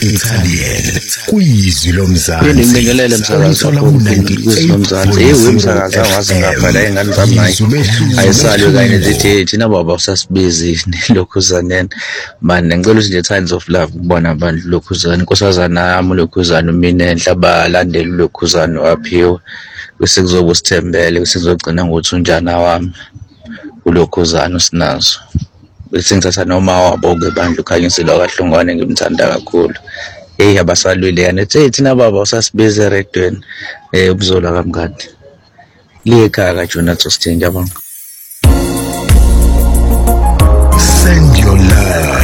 Italian kwizwi lomzansi. Phinde ngibingelele msakazi kwizwi lomzansi. Wemsakazi angazi ngapha la ingane zami ayisali kanye zithi thina baba usasibizi lokhuzaneni. Manje ngicela ukuthi nje Signs of Love kubona abantu lokhuzana. Inkosazana yami lokhuzana umine enhla balandela lokhuzana waphiwe. Bese kuzoba usithembele bese kuzogcina ngothunjana wami ulokhuzana usinazo. Bese ngithatha noma wabonke bandlu khanyisela kaHlungwane ngimthanda kakhulu. Abasalwile yana thina baba usasibiza eredweni ubuzola kamngani. Liyekhaya kaJonath Sithenjabanga. Send your love.